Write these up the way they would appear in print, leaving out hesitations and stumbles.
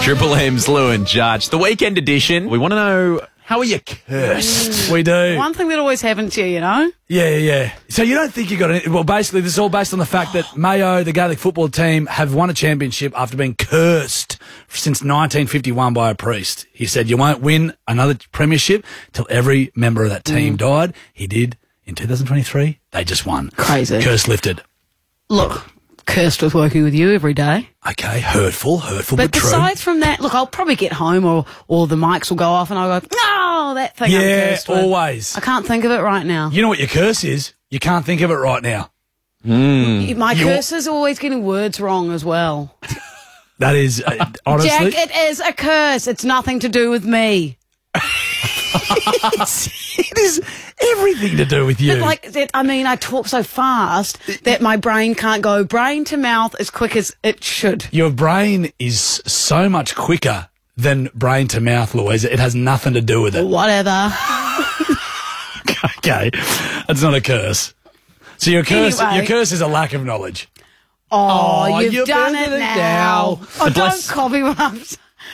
Triple M's Lou and Judge. The weekend edition. We want to know, how are you cursed? We do. One thing that always happens to you, you know? Yeah. So you don't think you got it? Well, basically, this is all based on the fact that Mayo, the Gaelic football team, have won a championship after being cursed since 1951 by a priest. He said, you won't win another premiership till every member of that team died. He did in 2023. They just won. Crazy. Curse lifted. Look, cursed with working with you every day. Okay, hurtful, but But true. besides from that, look, I'll probably get home or the mics will go off and I'll go, no, that thing I'm Yeah, cursed with. always. I can't think of it right now. You know what your curse is? You can't think of it right now. My curse is always getting words wrong as well. That is, honestly. Jack, it is a curse. It's nothing to do with me. It is everything to do with you. I talk so fast that my brain can't go brain to mouth as quick as it should. Your brain is so much quicker than brain to mouth, Louisa. It has nothing to do with it. Whatever. Okay, that's not a curse. So your curse, Anyway. your curse is a lack of knowledge. Oh, you've you've done done it it now. now. Oh, don't copy what I'm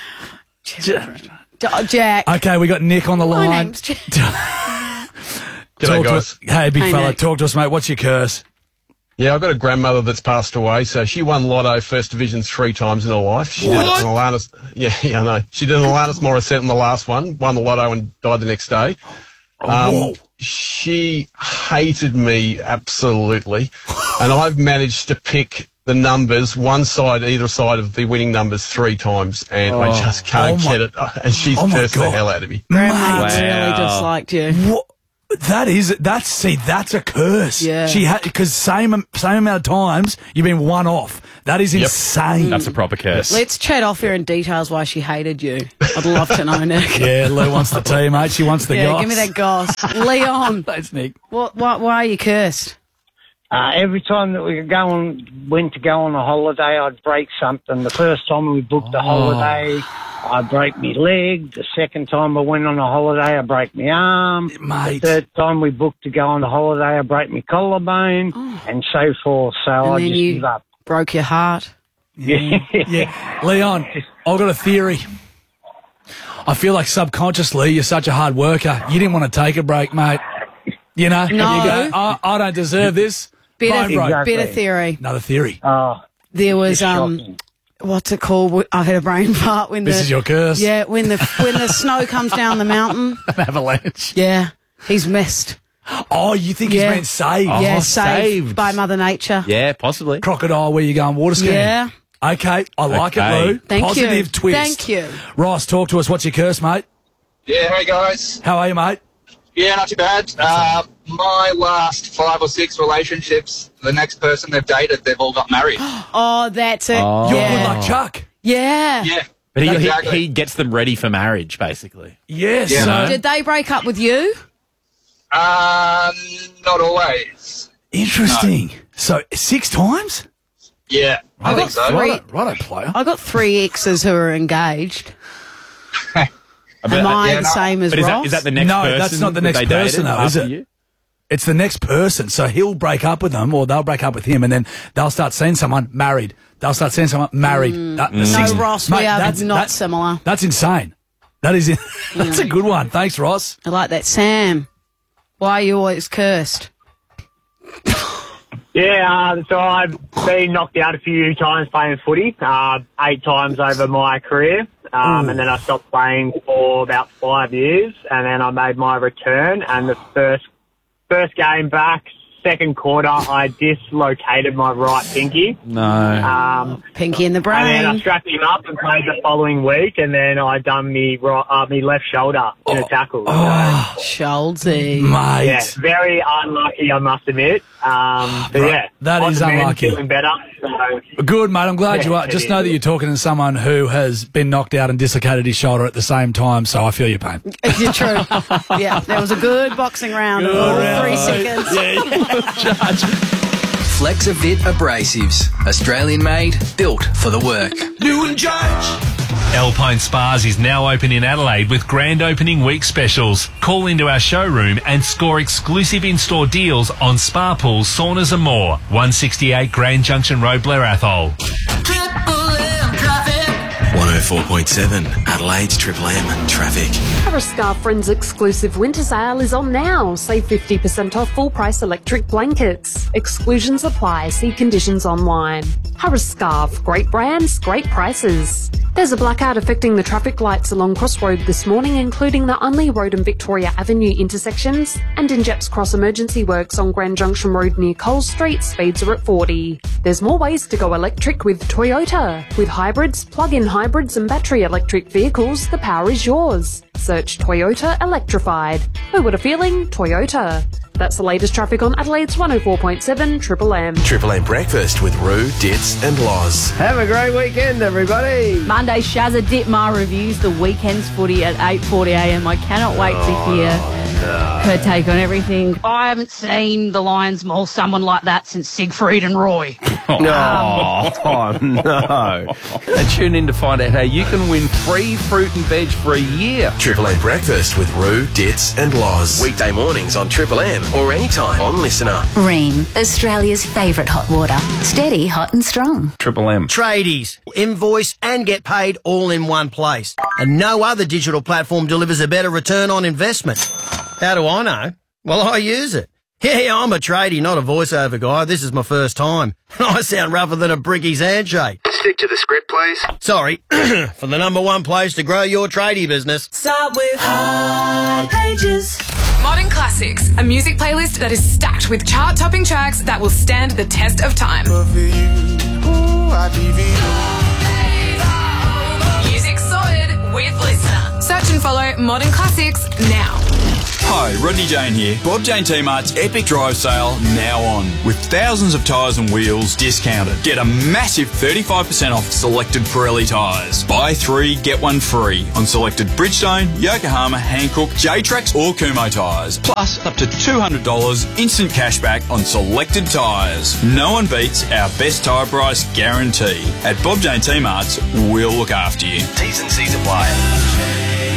Jack. Okay, we got Nick on the My line. name's Jack. Talk G'day, to guys. us. Hey, big Hey, fella, Nick. talk to us, mate. What's your curse? Yeah, I've got a grandmother that's passed away, so she won Lotto First Division 3 times in her life. She did an Alanis, I know. She did an Alanis Morissette in the last one, won the Lotto and died the next day. Whoa. She hated me absolutely, and I've managed to pick the numbers, either side of the winning numbers 3 times, and I just can't get it. And she's Oh my cursed the God. hell out of me. Grandma Mate. really disliked you. What? That's a curse. Yeah. She had, because same amount of times you've been one off. That is insane. That's a proper curse. Let's chat off here in details why she hated you. I'd love to know, Nick. Yeah, Lou wants the tea, mate. She wants the Yeah, goss. give me that goss. Leon, Thanks, Nick. why are you cursed? Every time that went to go on a holiday, I'd break something. The first time we booked a holiday, I break my leg. The second time I went on a holiday, I break my arm. Mate. The third time we booked to go on a holiday, I break my collarbone, and so forth. So I then just you- give up. Broke your heart. Yeah. Leon, I've got a theory. I feel like subconsciously you're such a hard worker. You didn't want to take a break, mate. You know? No. And you go, I don't deserve this. Bone broke. Exactly. Better theory. Another theory. There was It's shocking. what's it called? I had a brain fart when This is your curse. Yeah, when the snow comes down the mountain. An avalanche. Yeah, he's missed. Oh, you think Yeah. he's been saved? Oh, Yeah, saved saved. by Mother Nature. Yeah, possibly. Crocodile, where you going water skiing? Yeah. Okay, I like it, Okay. Lou. Thank you. Positive twist. Thank you. Ross, talk to us. What's your curse, mate? Yeah, hey guys. How are you, mate? Yeah, not too bad. My last 5 or 6 relationships, the next person they've dated, they've all got married. Oh, that's it. Oh. You're Yeah. good luck, Chuck. Yeah. Yeah. But Exactly. he gets them ready for marriage, basically. Yes. Yeah. So, Did they break up with you? Not always. interesting. So 6 times? Yeah, I think so. three. Righto, player. I got 3 exes who are engaged. But, Am I yeah, the no. same as but Ross? is that the next No, person? that's not the that next they dated person, though, is after it? you? It's the next person. So he'll break up with them, or they'll break up with him, and then they'll start seeing someone married. They'll start seeing someone married. No, Ross, we are not similar. That's insane. That is. That's a good one. Thanks, Ross. I like that. Sam, why are you always cursed? Yeah, so I've been knocked out a few times playing footy, 8 times over my career, and then I stopped playing for about 5 years, and then I made my return, and the first game back, second quarter, I dislocated my right pinky. No. Pinky in the And then I brain. strapped him up and played the following week, and then I done me left shoulder in a tackle. Schultzy. Mate. Yeah, very unlucky, I must admit. But yeah, that is lots of men unlucky. Feeling better. So, Good, mate. I'm glad you are. it Just is. know that you're talking to someone who has been knocked out and dislocated his shoulder at the same time, so I feel your pain. You're true. Yeah, that was a good boxing round. of all 3 seconds. Flexavit Abrasives. Australian made, built for the work. Lou and Judge. Alpine Spas is now open in Adelaide with grand opening week specials. Call into our showroom and score exclusive in-store deals on spa pools, saunas and more. 168 Grand Junction Road, Blair Athol. Triple M traffic. 105. 104.7 Adelaide's Triple M traffic. Harris Scarf Friends exclusive winter sale is on now. Save 50% off full price electric blankets. Exclusions apply. See conditions online. Harris Scarf. Great brands, great prices. There's a blackout affecting the traffic lights along Cross Road this morning, including the Unley Road and Victoria Avenue intersections, and in Jeps Cross emergency works on Grand Junction Road near Cole Street. Speeds are at 40. There's more ways to go electric with Toyota. With hybrids, plug-in hybrids and battery electric vehicles, the power is yours. Search Toyota Electrified. Who would a feeling? Toyota. That's the latest traffic on Adelaide's 104.7 Triple M. Triple M breakfast with Roo, Dits and Loz. Have a great weekend, everybody. Monday, Shazza Ditmar reviews the weekend's footy at 8:40am. I cannot wait to hear her take on everything. I haven't seen the Lions maul someone like that since Siegfried and Roy. No. And tune in to find out how you can win free fruit and veg for a year. Triple M breakfast with Roo, Dits and Loz. Weekday mornings on Triple M or anytime on Listener. Ream, Australia's favourite hot water. Steady, hot and strong. Triple M. Tradies, invoice and get paid all in one place. And no other digital platform delivers a better return on investment. How do I know? Well, I use it. Yeah, I'm a tradie, not a voiceover guy. This is my first time. I sound rougher than a bricky's handshake. Stick to the script, please. Sorry. For the number one place to grow your tradie business. Start with Hot Pages. Modern Classics, a music playlist that is stacked with chart-topping tracks that will stand the test of time. Music sorted with Listener. Search and follow Modern Classics now. Hi, Rodney Jane here. Bob Jane T-Mart's Epic Drive Sale now on. With thousands of tyres and wheels discounted. Get a massive 35% off selected Pirelli tyres. Buy 3, get 1 free on selected Bridgestone, Yokohama, Hankook, J-Trax or Kumho tyres. Plus up to $200 instant cashback on selected tyres. No one beats our best tyre price guarantee. At Bob Jane T-Mart's, we'll look after you. T's and C's apply.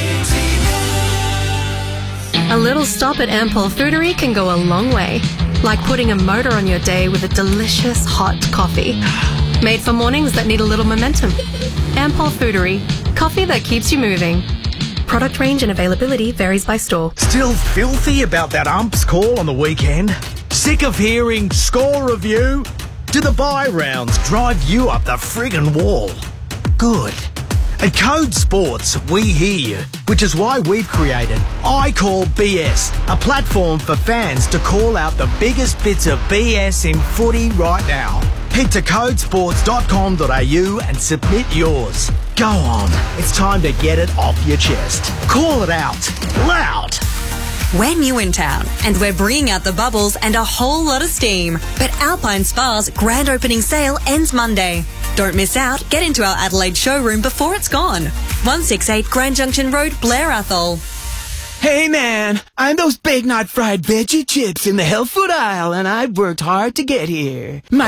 A little stop at Ampol Foodery can go a long way. Like putting a motor on your day with a delicious hot coffee. Made for mornings that need a little momentum. Ampol Foodery. Coffee that keeps you moving. Product range and availability varies by store. Still filthy about that ump's call on the weekend? Sick of hearing score review? Do the buy rounds drive you up the friggin' wall? Good. At Code Sports, we hear you, which is why we've created I Call BS, a platform for fans to call out the biggest bits of BS in footy right now. Head to codesports.com.au and submit yours. Go on, it's time to get it off your chest. Call it out, loud. We're new in town, and we're bringing out the bubbles and a whole lot of steam. But Alpine Spa's grand opening sale ends Monday. Don't miss out. Get into our Adelaide showroom before it's gone. 168 Grand Junction Road, Blair Athol. Hey man, I'm those Big Night fried veggie chips in the health food aisle, and I've worked hard to get here. My